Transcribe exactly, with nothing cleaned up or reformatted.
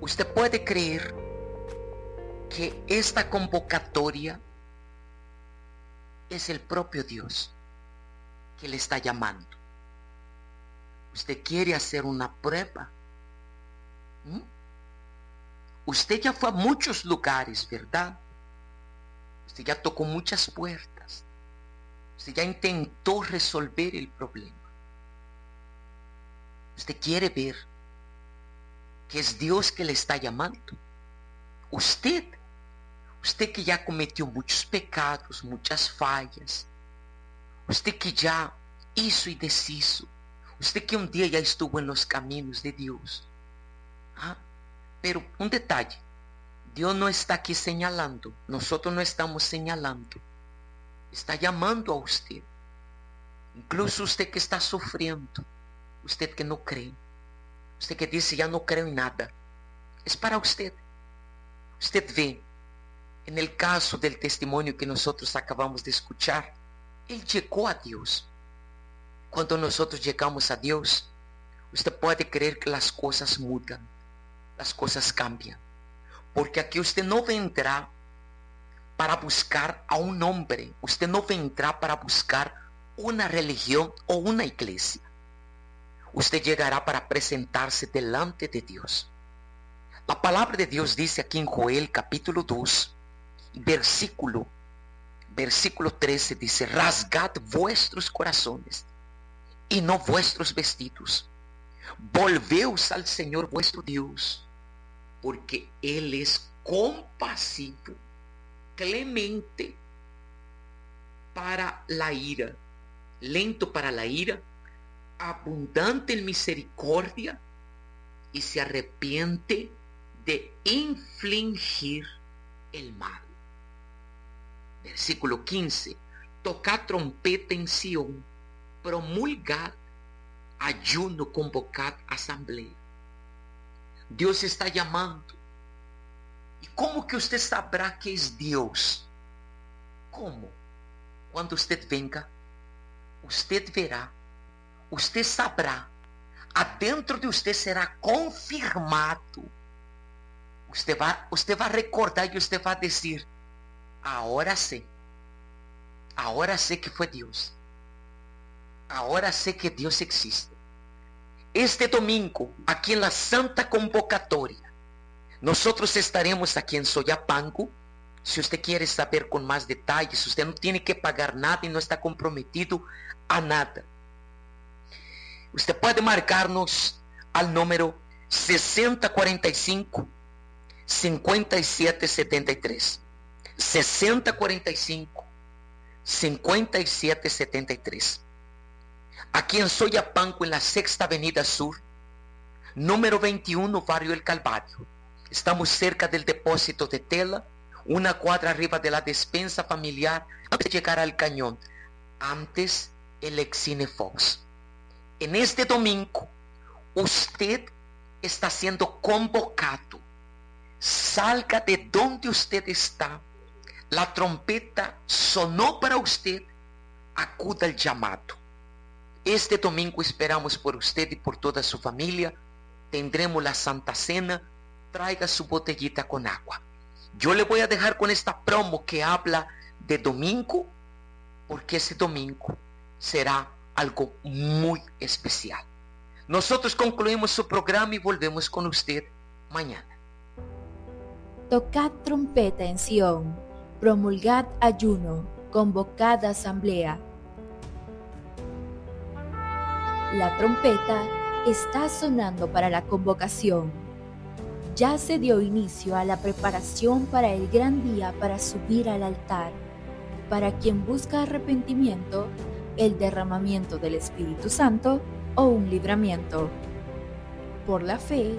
Usted puede creer que esta convocatoria es el propio Dios que le está llamando. Usted quiere hacer una prueba. ¿Mm? Usted ya fue a muchos lugares, ¿verdad? Usted ya tocó muchas puertas. Usted ya intentó resolver el problema. Usted quiere ver que es Dios que le está llamando. Usted, usted que ya cometió muchos pecados, muchas fallas. Usted que ya hizo y deshizo. Usted que un día ya estuvo en los caminos de Dios. ¿Ah? Pero un detalle. Dios no está aquí señalando. Nosotros no estamos señalando. Está llamando a usted. Incluso usted que está sufriendo. Usted que no cree. Usted que dice ya no creo en nada. Es para usted. Usted ve. En el caso del testimonio que nosotros acabamos de escuchar. Él llegó a Dios. Cuando nosotros llegamos a Dios, usted puede creer que las cosas mudan, las cosas cambian. Porque aquí usted no vendrá para buscar a un hombre, usted no vendrá para buscar una religión o una iglesia. Usted llegará para presentarse delante de Dios. La palabra de Dios dice aquí en Joel capítulo dos, versículo, versículo trece, dice: rasgad vuestros corazones y no vuestros vestidos. Volveos al Señor vuestro Dios, porque Él es compasivo, clemente para la ira, lento para la ira, abundante en misericordia, y se arrepiente de infligir el mal. Versículo quince. Tocad trompeta en Sión, promulgad ayuno, convocad asamblea. Dios está llamando. ¿Y cómo que usted sabrá que es Dios? ¿Cómo? Cuando usted venga, usted verá, usted sabrá, adentro de usted será confirmado. Usted va, usted va a recordar y usted va a decir: ahora sé, ahora sé que fue Dios. Ahora sé que Dios existe. Este domingo, aquí en la Santa Convocatoria, nosotros estaremos aquí en Soyapango. Si usted quiere saber con más detalles, usted no tiene que pagar nada y no está comprometido a nada. Usted puede marcarnos al número sesenta cuarenta y cinco, cincuenta y siete setenta y tres. sesenta cuarenta y cinco, cincuenta y siete setenta y tres. Aquí en Soyapango, en la Sexta Avenida Sur, número veintiuno, Barrio El Calvario. Estamos cerca del depósito de tela, una cuadra arriba de la despensa familiar, antes de llegar al cañón, antes el ex Cine Fox. En este domingo, usted está siendo convocado. Salga de donde usted está. La trompeta sonó para usted. Acuda al llamado. Este domingo esperamos por usted y por toda su familia. Tendremos la Santa Cena. Traiga su botellita con agua. Yo le voy a dejar con esta promo que habla de domingo, porque ese domingo será algo muy especial. Nosotros concluimos su programa y volvemos con usted mañana. Tocad trompeta en Sión, promulgad ayuno, convocad asamblea. La trompeta está sonando para la convocación. Ya se dio inicio a la preparación para el gran día para subir al altar. Para quien busca arrepentimiento, el derramamiento del Espíritu Santo o un libramiento. Por la fe,